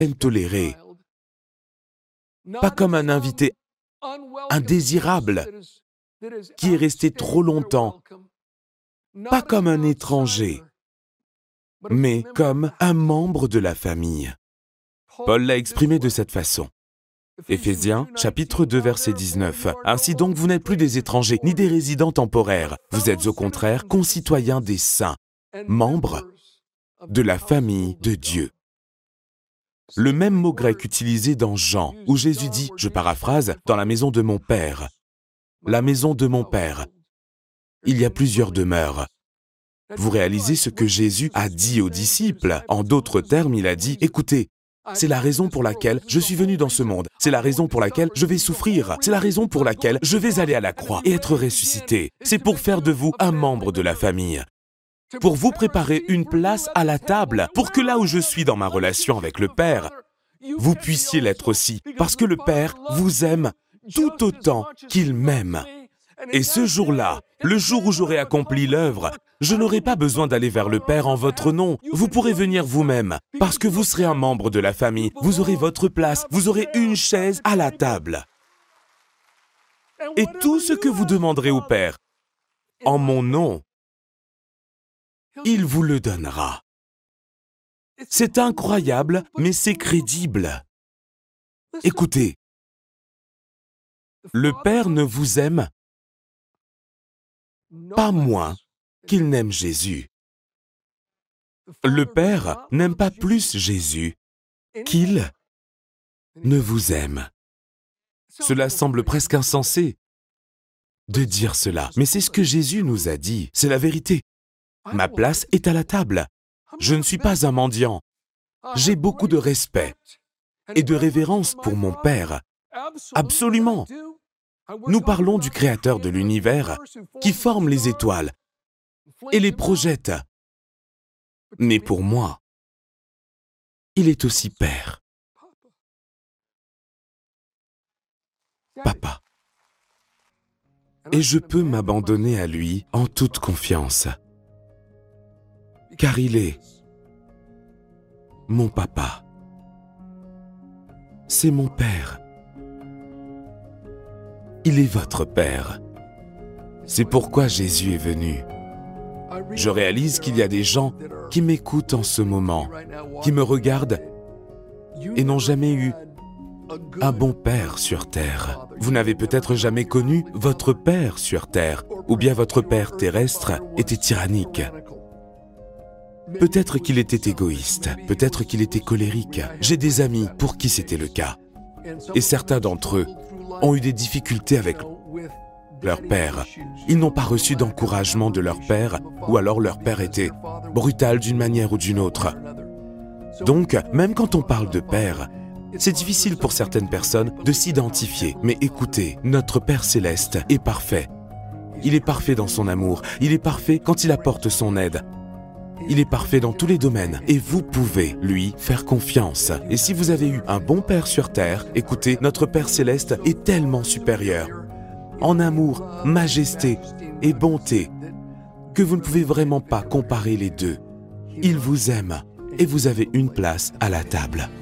toléré, pas comme un invité indésirable qui est resté trop longtemps, pas comme un étranger, mais comme un membre de la famille. Paul l'a exprimé de cette façon. Éphésiens, chapitre 2, verset 19. « Ainsi donc, vous n'êtes plus des étrangers, ni des résidents temporaires. Vous êtes au contraire concitoyens des saints, membres de la famille de Dieu. » Le même mot grec utilisé dans Jean, où Jésus dit, je paraphrase, « dans la maison de mon Père ». La maison de mon Père. Il y a plusieurs demeures. Vous réalisez ce que Jésus a dit aux disciples. En d'autres termes, il a dit, écoutez, c'est la raison pour laquelle je suis venu dans ce monde. C'est la raison pour laquelle je vais souffrir. C'est la raison pour laquelle je vais aller à la croix et être ressuscité. C'est pour faire de vous un membre de la famille. Pour vous préparer une place à la table, pour que là où je suis dans ma relation avec le Père, vous puissiez l'être aussi, parce que le Père vous aime tout autant qu'il m'aime. Et ce jour-là, le jour où j'aurai accompli l'œuvre, je n'aurai pas besoin d'aller vers le Père en votre nom. Vous pourrez venir vous-même, parce que vous serez un membre de la famille. Vous aurez votre place, vous aurez une chaise à la table. Et tout ce que vous demanderez au Père, en mon nom, il vous le donnera. C'est incroyable, mais c'est crédible. Écoutez, le Père ne vous aime pas moins qu'il n'aime Jésus. Le Père n'aime pas plus Jésus qu'il ne vous aime. Cela semble presque insensé de dire cela, mais c'est ce que Jésus nous a dit, c'est la vérité. Ma place est à la table. Je ne suis pas un mendiant. J'ai beaucoup de respect et de révérence pour mon Père. Absolument. Nous parlons du Créateur de l'univers qui forme les étoiles et les projette. Mais pour moi, il est aussi Père. Papa. Et je peux m'abandonner à lui en toute confiance. Car il est mon papa. C'est mon Père. Il est votre Père. C'est pourquoi Jésus est venu. Je réalise qu'il y a des gens qui m'écoutent en ce moment, qui me regardent et n'ont jamais eu un bon Père sur terre. Vous n'avez peut-être jamais connu votre Père sur terre, ou bien votre Père terrestre était tyrannique. Peut-être qu'il était égoïste, peut-être qu'il était colérique. J'ai des amis pour qui c'était le cas. Et certains d'entre eux ont eu des difficultés avec leur père. Ils n'ont pas reçu d'encouragement de leur père, ou alors leur père était brutal d'une manière ou d'une autre. Donc, même quand on parle de père, c'est difficile pour certaines personnes de s'identifier. Mais écoutez, notre Père Céleste est parfait. Il est parfait dans son amour. Il est parfait quand il apporte son aide. Il est parfait dans tous les domaines et vous pouvez lui faire confiance. Et si vous avez eu un bon Père sur terre, écoutez, notre Père Céleste est tellement supérieur, en amour, majesté et bonté, que vous ne pouvez vraiment pas comparer les deux. Il vous aime et vous avez une place à la table.